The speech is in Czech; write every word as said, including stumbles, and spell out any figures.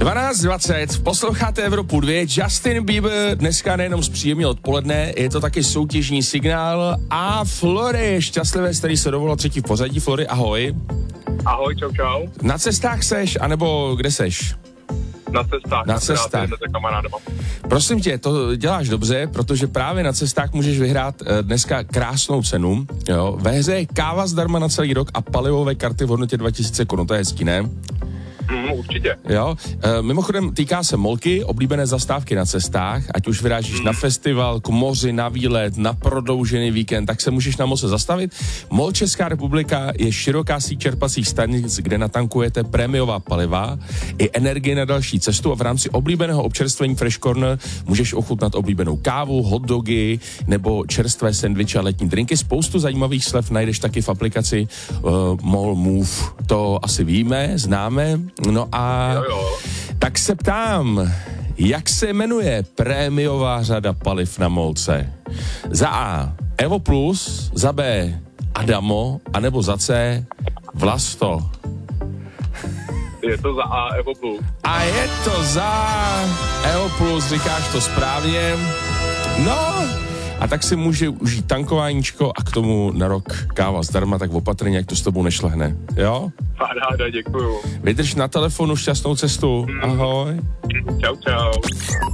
dvanáct dvacet, posloucháte Evropu dva, Justin Bieber dneska nejenom zpříjemnil odpoledne, je to taky soutěžní signál a Flory, šťastlivé, který se dovolal třetí v pořadí. Flory, ahoj. Ahoj, čau, čau. Na cestách seš, anebo kde seš? Na cestách. Na cestách. Prosím tě, to děláš dobře, protože právě na cestách můžeš vyhrát dneska krásnou cenu. Jo. Ve hře je káva zdarma na celý rok a palivové karty v hodnotě dva tisíce korun, to je hezký, ne? Mm, určitě. Jo. E, mimochodem týká se Molky, oblíbené zastávky na cestách, ať už vyrážíš mm. na festival, k moři, na výlet, na prodloužený víkend, tak se můžeš na Molce zastavit. Mol Česká republika je široká síť čerpacích stanic, kde natankujete prémiová paliva i energie na další cestu a v rámci oblíbeného občerstvení Fresh Corner můžeš ochutnat oblíbenou kávu, hot dogy nebo čerstvé sendviče a letní drinky. Spoustu zajímavých slev najdeš taky v aplikaci uh, Mol Move. To asi víme, známe. No a jo, jo. tak se ptám, jak se jmenuje prémiová řada paliv na Molce? Za A Evo Plus, za B Adamo, anebo za C Vlasto? Je to za A Evo Plus. A je to za Evo Plus, říkáš to správně. No, a tak si může užít tankováníčko a k tomu na rok káva zdarma, tak opatrně, jak to s tobou nešlehne. Jo? Paráda, děkuju. Vydrž na telefonu, šťastnou cestu. Ahoj. Čau, čau.